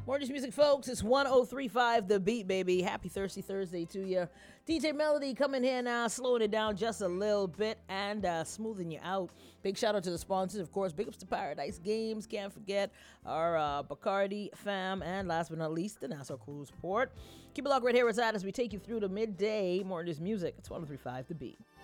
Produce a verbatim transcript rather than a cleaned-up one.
More Just Music, folks. It's one oh three point five The Beat, baby. Happy Thirsty Thursday to you. D J Melody coming here now, slowing it down just a little bit and uh, smoothing you out. Big shout out to the sponsors, of course. Big ups to Paradise Games. Can't forget our uh, Bacardi fam. And last but not least, the Nassau Cruise Port. Keep it locked right here as we take you through the midday. More Just Music. It's one oh three point five The Beat.